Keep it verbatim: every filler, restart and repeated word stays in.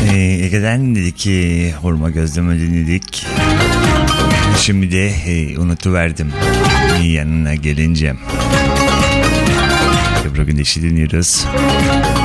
Ee, Ege'den dedik ki hurma gözleme dinledik. Şimdi de e, unutuverdim. Yanına gelince. Ebru Gündeş'i dinliyoruz.